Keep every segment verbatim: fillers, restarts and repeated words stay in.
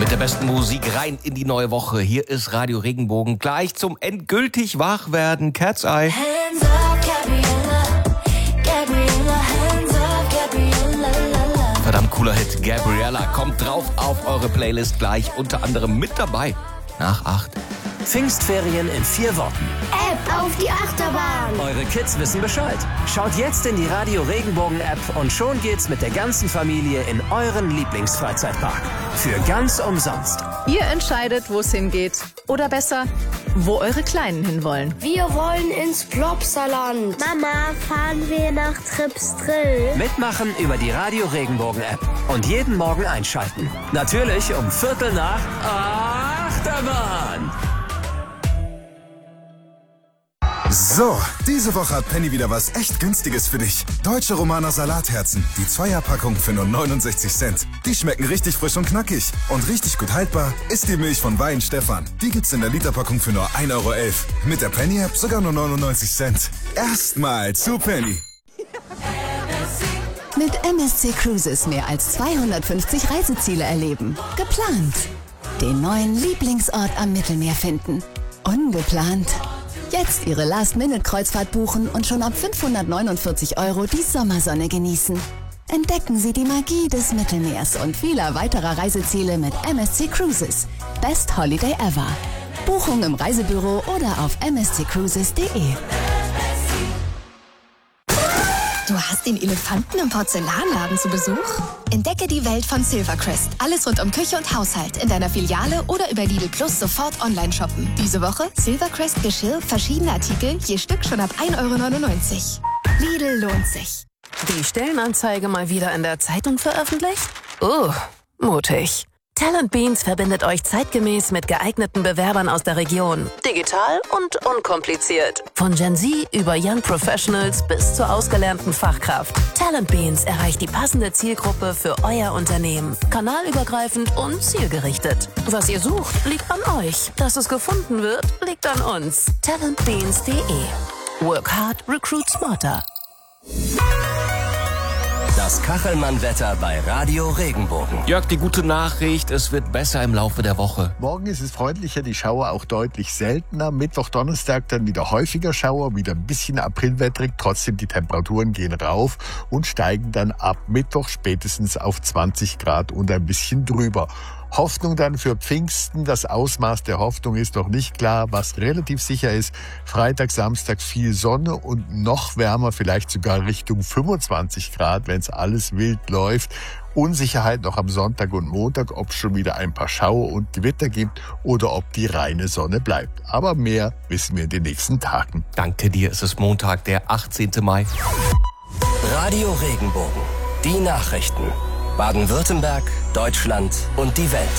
Mit der besten Musik rein in die neue Woche. Hier ist Radio Regenbogen. Gleich zum endgültig Wachwerden. Cat's Eye. Hands up, Gabriella. Gabriella, hands up, Gabriella. Verdammt cooler Hit. Gabriella kommt drauf auf eure Playlist gleich. Unter anderem mit dabei. Nach acht. Pfingstferien in vier Worten. App auf die Achterbahn. Eure Kids wissen Bescheid. Schaut jetzt in die Radio Regenbogen App und schon geht's mit der ganzen Familie in euren Lieblingsfreizeitpark. Für ganz umsonst. Ihr entscheidet, wo es hingeht. Oder besser, wo eure Kleinen hinwollen. Wir wollen ins Plopsaland. Mama, fahren wir nach Trips Drill? Mitmachen über die Radio Regenbogen App. Und jeden Morgen einschalten. Natürlich um Viertel nach Achterbahn. So, diese Woche hat Penny wieder was echt Günstiges für dich. Deutsche Romaner Salatherzen. Die Zweierpackung für nur neunundsechzig Cent. Die schmecken richtig frisch und knackig. Und richtig gut haltbar ist die Milch von Wein Stefan. Die gibt's in der Literpackung für nur ein Euro elf. Mit der Penny-App sogar nur neunundneunzig Cent. Erstmal zu Penny. Mit M S C Cruises mehr als zweihundertfünfzig Reiseziele erleben. Geplant. Den neuen Lieblingsort am Mittelmeer finden. Ungeplant. Jetzt Ihre Last-Minute-Kreuzfahrt buchen und schon ab fünfhundertneunundvierzig Euro die Sommersonne genießen. Entdecken Sie die Magie des Mittelmeers und vieler weiterer Reiseziele mit M S C Cruises. Best Holiday ever. Buchung im Reisebüro oder auf m s c cruises punkt d e. Du hast den Elefanten im Porzellanladen zu Besuch? Entdecke die Welt von Silvercrest. Alles rund um Küche und Haushalt in deiner Filiale oder über Lidl Plus sofort online shoppen. Diese Woche Silvercrest Geschirr, verschiedene Artikel, je Stück schon ab ein Euro neunundneunzig. Lidl lohnt sich. Die Stellenanzeige mal wieder in der Zeitung veröffentlicht? Oh, mutig. Talent Beans verbindet euch zeitgemäß mit geeigneten Bewerbern aus der Region. Digital und unkompliziert. Von Gen Z über Young Professionals bis zur ausgelernten Fachkraft. Talent Beans erreicht die passende Zielgruppe für euer Unternehmen. Kanalübergreifend und zielgerichtet. Was ihr sucht, liegt an euch. Dass es gefunden wird, liegt an uns. talent beans punkt d e. Work hard, recruit smarter. Das Kachelmann-Wetter bei Radio Regenbogen. Jörg, die gute Nachricht, es wird besser im Laufe der Woche. Morgen ist es freundlicher, die Schauer auch deutlich seltener. Mittwoch, Donnerstag dann wieder häufiger Schauer, wieder ein bisschen aprilwetterig. Trotzdem, die Temperaturen gehen rauf und steigen dann ab Mittwoch spätestens auf zwanzig Grad und ein bisschen drüber. Hoffnung dann für Pfingsten. Das Ausmaß der Hoffnung ist noch nicht klar. Was relativ sicher ist, Freitag, Samstag viel Sonne und noch wärmer, vielleicht sogar Richtung fünfundzwanzig Grad, wenn es alles wild läuft. Unsicherheit noch am Sonntag und Montag, ob es schon wieder ein paar Schauer und Gewitter gibt oder ob die reine Sonne bleibt. Aber mehr wissen wir in den nächsten Tagen. Danke dir, es ist Montag, der achtzehnten Mai. Radio Regenbogen. Die Nachrichten. Baden-Württemberg, Deutschland und die Welt.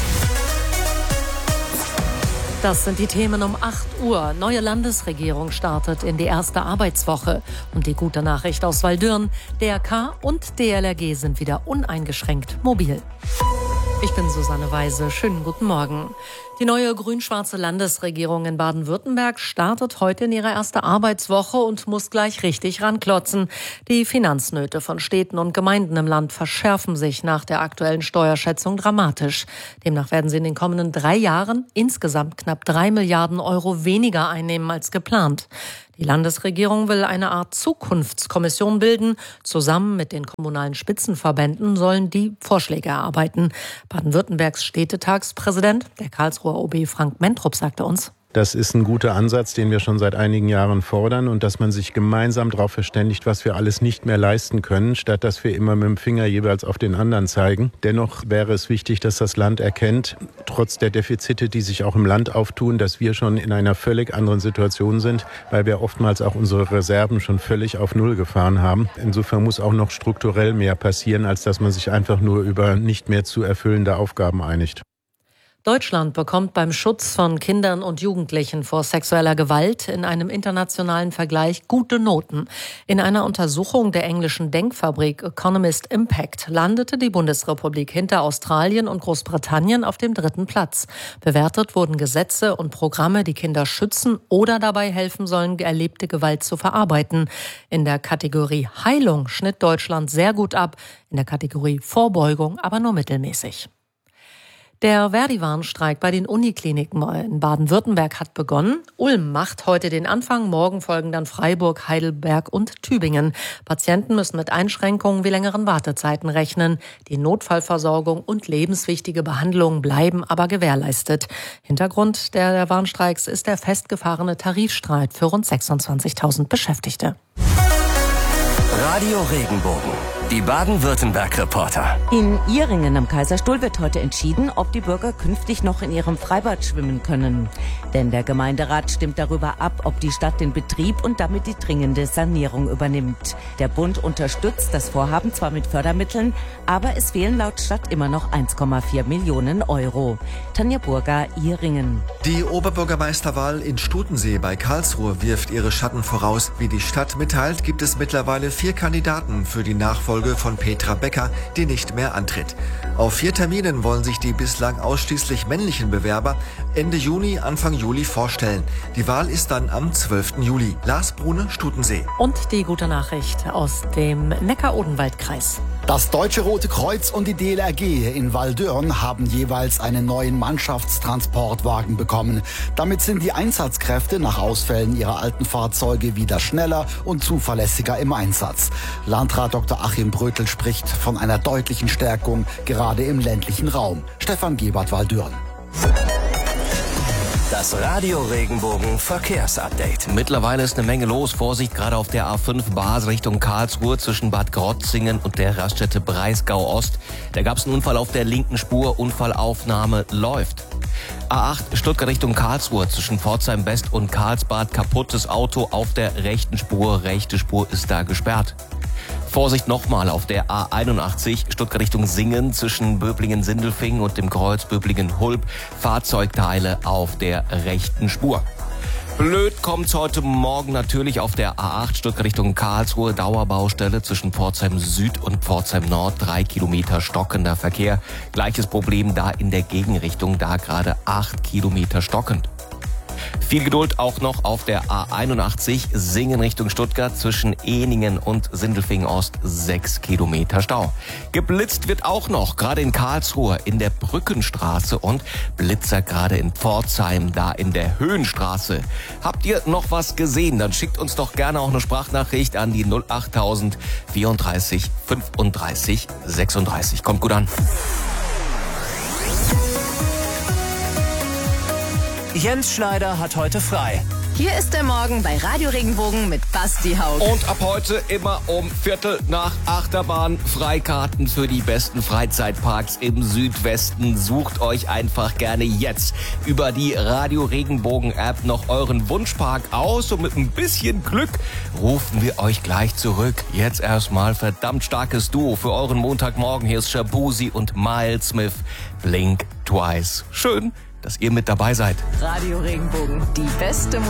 Das sind die Themen um acht Uhr. Neue Landesregierung startet in die erste Arbeitswoche. Und die gute Nachricht aus Waldürn, D R K und D L R G sind wieder uneingeschränkt mobil. Ich bin Susanne Weise. Schönen guten Morgen. Die neue grün-schwarze Landesregierung in Baden-Württemberg startet heute in ihre erste Arbeitswoche und muss gleich richtig ranklotzen. Die Finanznöte von Städten und Gemeinden im Land verschärfen sich nach der aktuellen Steuerschätzung dramatisch. Demnach werden sie in den kommenden drei Jahren insgesamt knapp drei Milliarden Euro weniger einnehmen als geplant. Die Landesregierung will eine Art Zukunftskommission bilden. Zusammen mit den kommunalen Spitzenverbänden sollen die Vorschläge erarbeiten. Baden-Württembergs Städtetagspräsident, der Karlsruher O B Frank Mentrup, sagte uns: Das ist ein guter Ansatz, den wir schon seit einigen Jahren fordern, und dass man sich gemeinsam darauf verständigt, was wir alles nicht mehr leisten können, statt dass wir immer mit dem Finger jeweils auf den anderen zeigen. Dennoch wäre es wichtig, dass das Land erkennt, trotz der Defizite, die sich auch im Land auftun, dass wir schon in einer völlig anderen Situation sind, weil wir oftmals auch unsere Reserven schon völlig auf Null gefahren haben. Insofern muss auch noch strukturell mehr passieren, als dass man sich einfach nur über nicht mehr zu erfüllende Aufgaben einigt. Deutschland bekommt beim Schutz von Kindern und Jugendlichen vor sexueller Gewalt in einem internationalen Vergleich gute Noten. In einer Untersuchung der englischen Denkfabrik Economist Impact landete die Bundesrepublik hinter Australien und Großbritannien auf dem dritten Platz. Bewertet wurden Gesetze und Programme, die Kinder schützen oder dabei helfen sollen, erlebte Gewalt zu verarbeiten. In der Kategorie Heilung schnitt Deutschland sehr gut ab, in der Kategorie Vorbeugung aber nur mittelmäßig. Der Verdi-Warnstreik bei den Unikliniken in Baden-Württemberg hat begonnen. Ulm macht heute den Anfang, morgen folgen dann Freiburg, Heidelberg und Tübingen. Patienten müssen mit Einschränkungen wie längeren Wartezeiten rechnen. Die Notfallversorgung und lebenswichtige Behandlungen bleiben aber gewährleistet. Hintergrund der Warnstreiks ist der festgefahrene Tarifstreit für rund sechsundzwanzigtausend Beschäftigte. Radio Regenbogen, die Baden-Württemberg-Reporter. In Ihringen am Kaiserstuhl wird heute entschieden, ob die Bürger künftig noch in ihrem Freibad schwimmen können. Denn der Gemeinderat stimmt darüber ab, ob die Stadt den Betrieb und damit die dringende Sanierung übernimmt. Der Bund unterstützt das Vorhaben zwar mit Fördermitteln, aber es fehlen laut Stadt immer noch eins Komma vier Millionen Euro. Tanja Burger, Ihringen. Die Oberbürgermeisterwahl in Stutensee bei Karlsruhe wirft ihre Schatten voraus. Wie die Stadt mitteilt, gibt es mittlerweile vier Kandidaten für die Nachfolge von Petra Becker, die nicht mehr antritt. Auf vier Terminen wollen sich die bislang ausschließlich männlichen Bewerber Ende Juni, Anfang Juli vorstellen. Die Wahl ist dann am zwölften Juli. Lars Brune, Stutensee. Und die gute Nachricht aus dem Neckar-Odenwald-Kreis. Das Deutsche Rote Kreuz und die D L R G in Waldürn haben jeweils einen neuen Mannschaftstransportwagen bekommen. Damit sind die Einsatzkräfte nach Ausfällen ihrer alten Fahrzeuge wieder schneller und zuverlässiger im Einsatz. Landrat Doktor Achim Brötel spricht von einer deutlichen Stärkung, gerade im ländlichen Raum. Stefan Gebert, Waldürn. Das Radio Regenbogen Verkehrsupdate. Mittlerweile ist eine Menge los. Vorsicht, gerade auf der A fünf Bas Richtung Karlsruhe zwischen Bad Krotzingen und der Raststätte Breisgau Ost. Da gab es einen Unfall auf der linken Spur. Unfallaufnahme läuft. A acht Stuttgart Richtung Karlsruhe zwischen Pforzheim West und Karlsbad. Kaputtes Auto auf der rechten Spur. Rechte Spur ist da gesperrt. Vorsicht nochmal auf der A einundachtzig Stuttgart Richtung Singen zwischen Böblingen-Sindelfingen und dem Kreuz Böblingen-Hulb. Fahrzeugteile auf der rechten Spur. Blöd kommt's heute Morgen natürlich auf der A acht Stuttgart Richtung Karlsruhe. Dauerbaustelle zwischen Pforzheim Süd und Pforzheim Nord. Drei Kilometer stockender Verkehr. Gleiches Problem da in der Gegenrichtung. Da gerade acht Kilometer stockend. Viel Geduld auch noch auf der A einundachtzig Singen Richtung Stuttgart zwischen Ehningen und Sindelfingen Ost. Sechs Kilometer Stau. Geblitzt wird auch noch, gerade in Karlsruhe in der Brückenstraße und Blitzer gerade in Pforzheim, da in der Höhenstraße. Habt ihr noch was gesehen? Dann schickt uns doch gerne auch eine Sprachnachricht an die null achttausend vierunddreißig fünfunddreißig sechsunddreißig. Kommt gut an. Jens Schneider hat heute frei. Hier ist der Morgen bei Radio Regenbogen mit Basti Haug. Und ab heute immer um Viertel nach Achterbahn Freikarten für die besten Freizeitparks im Südwesten. Sucht euch einfach gerne jetzt über die Radio Regenbogen App noch euren Wunschpark aus und mit ein bisschen Glück rufen wir euch gleich zurück. Jetzt erstmal verdammt starkes Duo für euren Montagmorgen. Hier ist Shabuzi und Miles Smith. Blink Twice. Schön, dass ihr mit dabei seid. Radio Regenbogen, die beste Musik.